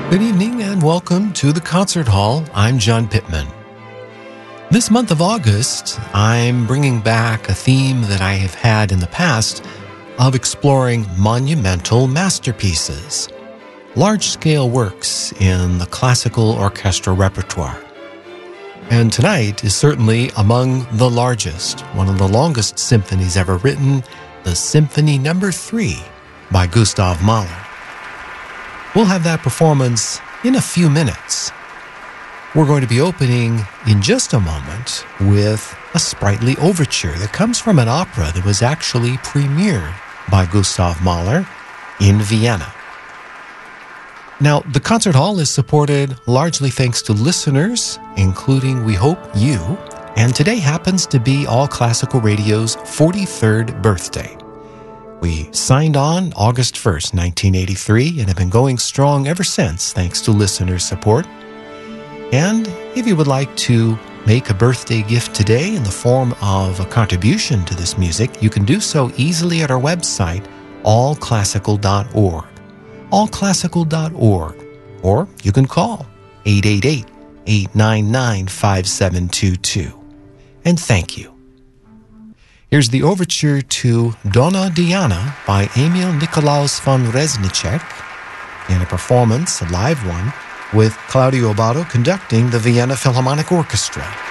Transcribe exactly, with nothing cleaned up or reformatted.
Good evening and welcome to the Concert Hall. I'm John Pittman. This month of August, I'm bringing back a theme that I have had in the past of exploring monumental masterpieces, large-scale works in the classical orchestral repertoire. And tonight is certainly among the largest, one of the longest symphonies ever written, the Symphony Number Three by Gustav Mahler. We'll have that performance in a few minutes. We're going to be opening in just a moment with a sprightly overture that comes from an opera that was actually premiered by Gustav Mahler in Vienna. Now, the Concert Hall is supported largely thanks to listeners, including, we hope, you, and today happens to be All Classical Radio's forty-third birthday. We signed on August first, nineteen eighty-three, and have been going strong ever since, thanks to listener support. And if you would like to make a birthday gift today in the form of a contribution to this music, you can do so easily at our website, all classical dot org. all classical dot org. Or you can call eight eight eight, eight nine nine, five seven two two. And thank you. Here's the overture to Donna Diana by Emil Nikolaus von Reznicek in a performance, a live one, with Claudio Abbado conducting the Vienna Philharmonic Orchestra.